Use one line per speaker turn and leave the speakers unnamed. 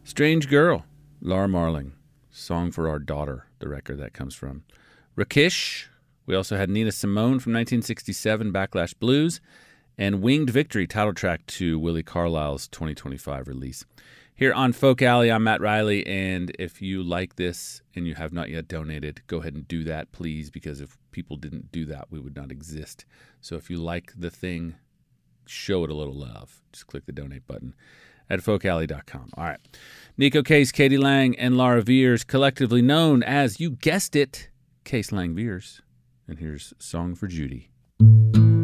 Strange Girl, Laura Marling. Song for Our Daughter, the record that comes from. Rakish. We also had Nina Simone from 1967, Backlash Blues. And Winged Victory, title track to Willie Carlisle's 2025 release. Here on Folk Alley, I'm Matt Riley, and if you like this and you have not yet donated, go ahead and do that, please, because if people didn't do that, we would not exist. So if you like the thing, show it a little love. Just click the donate button at folkalley.com. All right. Nico Case, Katie Lang, and Laura Veers, collectively known as, you guessed it, Case Lang Veers. And here's Song for Judy.